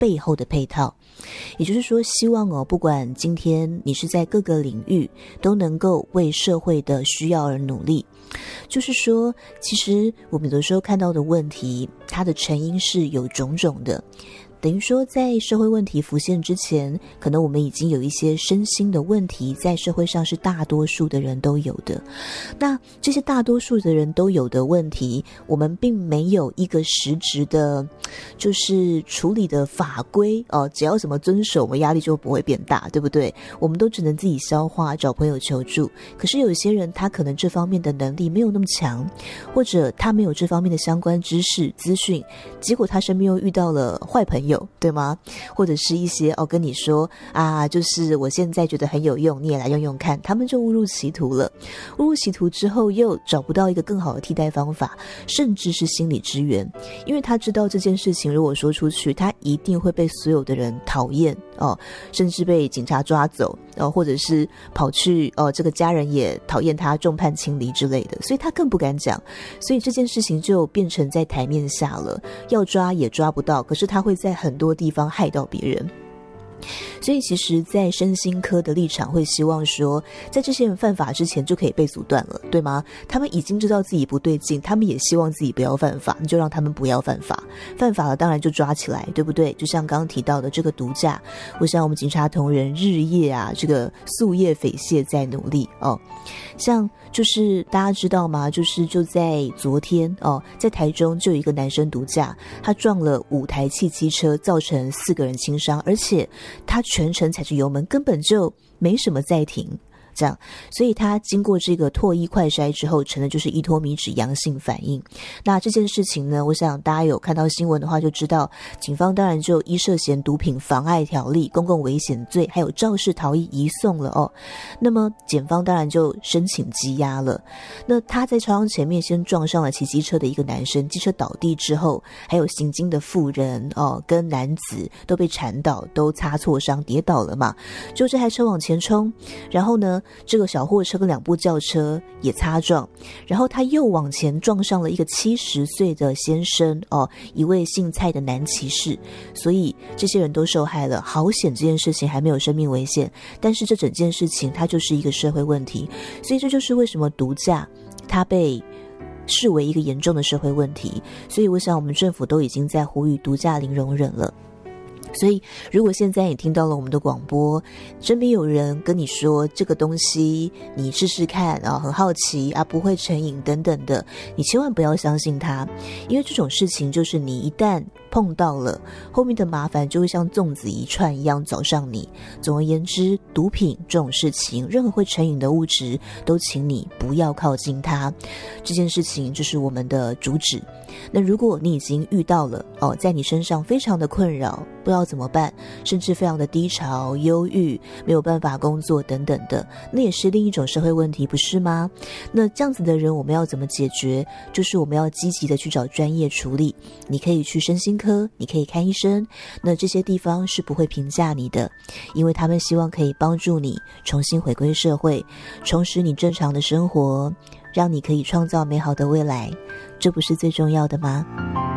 背后的配套。也就是说，希望不管今天你是在各个领域都能够为社会的需要而努力。就是说，其实我们有的时候看到的问题，它的成因是有种种的。等于说，在社会问题浮现之前，可能我们已经有一些身心的问题在社会上是大多数的人都有的。那这些大多数的人都有的问题，我们并没有一个实质的就是处理的法规只要怎么遵守，我们压力就不会变大，对不对？我们都只能自己消化，找朋友求助。可是有些人他可能这方面的能力没有那么强，或者他没有这方面的相关知识资讯，结果他身边又遇到了坏朋友，对吗？或者是一些跟你说就是我现在觉得很有用，你也来用用看，他们就误入歧途了。误入歧途之后又找不到一个更好的替代方法，甚至是心理支援，因为他知道这件事情如果说出去，他一定会被所有的人讨厌甚至被警察抓走或者是跑去这个家人也讨厌他，众叛亲离之类的，所以他更不敢讲。所以这件事情就变成在台面下了，要抓也抓不到，可是他会在很多地方害到别人。所以其实在身心科的立场会希望说，在这些人犯法之前就可以被阻断了，对吗？他们已经知道自己不对劲，他们也希望自己不要犯法，你就让他们不要犯法，犯法了当然就抓起来，对不对？就像刚刚提到的这个毒驾，我想我们警察同仁日夜这个夙夜匪懈在努力像就是大家知道吗？就在昨天在台中就有一个男生毒驾，他撞了5台汽机车，造成4个人轻伤，而且他全程踩着油门，根本就没什么在停，这样，所以他经过这个唾液快筛之后，成的就是依托米脂阳性反应。那这件事情呢，我想大家有看到新闻的话就知道，警方当然就依涉嫌毒品妨碍条例、公共危险罪，还有肇事逃逸移送了那么检方当然就申请羁押了。那他在超商前面先撞上了骑机车的一个男生，机车倒地之后，还有行经的妇人跟男子都被缠倒，都擦挫伤，跌倒了嘛。就这台车往前冲，然后呢，这个小货车跟2部轿车也擦撞，然后他又往前撞上了一个70岁的先生一位姓蔡的男骑士，所以这些人都受害了。好险这件事情还没有生命危险，但是这整件事情它就是一个社会问题，所以这就是为什么毒驾它被视为一个严重的社会问题。所以我想我们政府都已经在呼吁毒驾零容忍了。所以如果现在你听到了我们的广播，身边有人跟你说这个东西你试试看很好奇不会成瘾等等的，你千万不要相信他，因为这种事情就是你一旦碰到了，后面的麻烦就会像粽子一串一样找上你。总而言之，毒品这种事情，任何会成瘾的物质都请你不要靠近它，这件事情就是我们的主旨。那如果你已经遇到了在你身上非常的困扰，不知道怎么办，甚至非常的低潮、忧郁，没有办法工作等等的，那也是另一种社会问题，不是吗？那这样子的人我们要怎么解决？就是我们要积极的去找专业处理。你可以去身心科，你可以看医生，那这些地方是不会评价你的，因为他们希望可以帮助你重新回归社会，重拾你正常的生活，让你可以创造美好的未来，这不是最重要的吗？